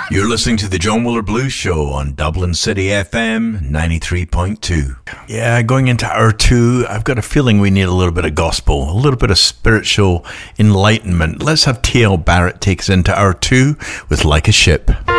You're listening to the John Wooler Blues Show on Dublin City FM 93.2. Yeah, going into hour two, I've got a feeling we need a little bit of gospel, a little bit of spiritual enlightenment. Let's have T.L. Barrett take us into hour two with Like a Ship.